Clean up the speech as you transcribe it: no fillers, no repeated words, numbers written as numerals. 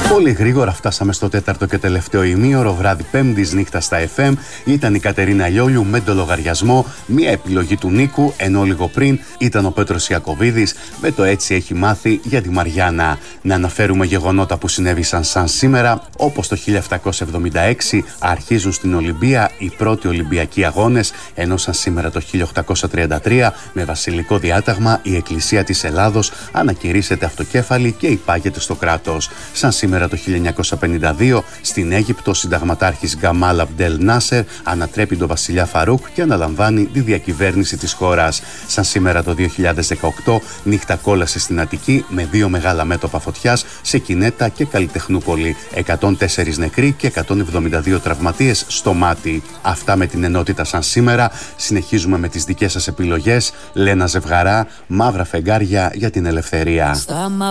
Πολύ γρήγορα φτάσαμε στο τέταρτο και τελευταίο ημίωρο, βράδυ Πέμπτης, νύχτα στα FM. Ήταν η Κατερίνα Λιόλιου με το λογαριασμό, μια επιλογή του Νίκου, ενώ λίγο πριν ήταν ο Πέτρος Ιακωβίδης με το «Έτσι έχει μάθει» για τη Μαριάννα. Να αναφέρουμε γεγονότα που συνέβησαν σαν σήμερα, όπως το 1776 αρχίζουν στην Ολυμπία οι πρώτοι Ολυμπιακοί αγώνες, ενώ σαν σήμερα το 1833 με βασιλικό διάταγμα η Εκκλησία της Ελλάδος ανακηρύσσεται αυτοκέφαλη και υπάγεται στο κράτος. Σαν σήμερα το 1952 στην Αίγυπτο ο συνταγματάρχης Γκαμάλ Αμπντελ Νάσερ ανατρέπει τον βασιλιά Φαρούκ και αναλαμβάνει τη διακυβέρνηση της χώρας. Σαν σήμερα το 2018 νύχτα κόλαση στην Αττική με 2 μεγάλα μέτωπα φωτιάς σε Κινέτα και Καλλιτεχνούπολη. 104 νεκροί και 172 τραυματίες στο μάτι. Αυτά με την ενότητα σαν σήμερα. Συνεχίζουμε με τις δικές σας επιλογές. Λένα Ζευγαρά, Μαύρα φεγγάρια για την ελευθερία.